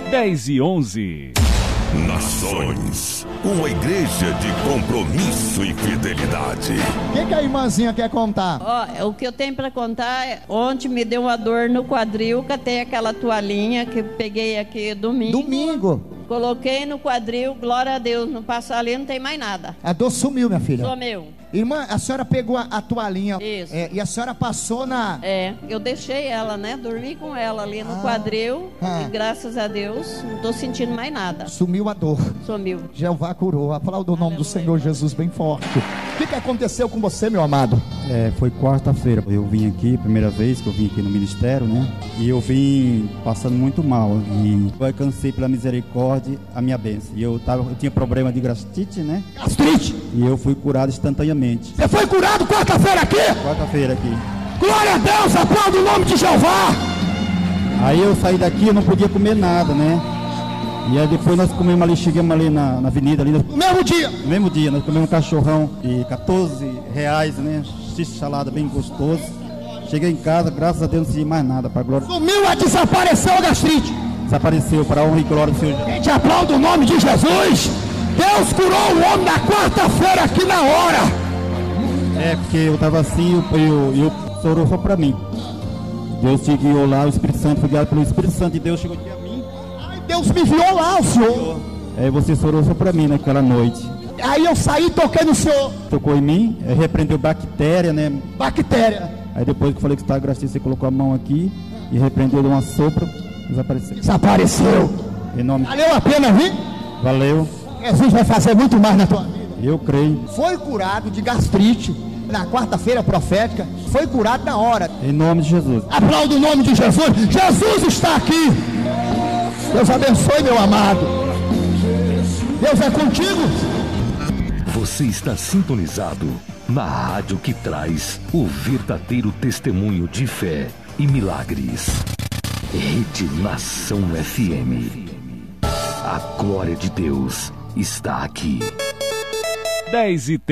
10h11. Nações, uma igreja de compromisso e fidelidade. O que a irmãzinha quer contar? O que eu tenho para contar é, ontem me deu uma dor no quadril, catei aquela toalhinha que peguei aqui domingo. Coloquei no quadril, glória a Deus, não passa ali, não tem mais nada. A dor sumiu, minha filha. Sumiu. Irmã, a senhora pegou a toalhinha. Isso. E a senhora passou na... Eu deixei ela, né? Dormi com ela ali no quadril. E graças a Deus, não tô sentindo mais nada. Sumiu a dor. Sumiu. Jeová curou. Aplauda o nome do Senhor Jesus bem forte. O que aconteceu com você, meu amado? Foi quarta-feira. Eu vim aqui, primeira vez que eu vim aqui no ministério, né? E eu vim passando muito mal. E eu alcancei pela misericórdia a minha bênção. E eu tinha problema de gastrite, né? Gastrite? E eu fui curado instantaneamente. Você foi curado quarta-feira aqui? Quarta-feira aqui. Glória a Deus, aplauda o nome de Jeová. Aí eu saí daqui, eu não podia comer nada, né? E aí depois nós comemos ali, chegamos ali na avenida ali. No mesmo dia? No mesmo dia, nós comemos um cachorrão de R$14, né? X-salada bem gostoso. Cheguei em casa, graças a Deus não senti mais nada, para glória. Sumiu, desapareceu a gastrite. Desapareceu, para a honra e glória do Senhor. Gente, aplauda o nome de Jesus. Deus curou o homem na quarta-feira aqui na hora. Porque eu estava assim e o Senhor orou só para mim. Deus te guiou lá, o Espírito Santo foi guiado pelo Espírito Santo e Deus chegou aqui a mim. Ai, Deus me enviou lá, o Senhor. Você orou só para mim naquela noite. Aí eu saí e toquei no Senhor. Tocou em mim, repreendeu bactéria, né? Bactéria. Aí depois que eu falei que estava gastrite, você colocou a mão aqui e repreendeu de uma sopra, desapareceu. Desapareceu. Em nome... Valeu a pena vir? Valeu. Jesus vai fazer muito mais na tua vida. Eu creio. Foi curado de gastrite na quarta-feira profética. Foi curado na hora. Em nome de Jesus. Aplauda o nome de Jesus. Jesus está aqui. Deus abençoe, meu amado. Deus é contigo. Você está sintonizado na rádio que traz o verdadeiro testemunho de fé e milagres. Rede Nação FM. A glória de Deus está aqui. 10h13.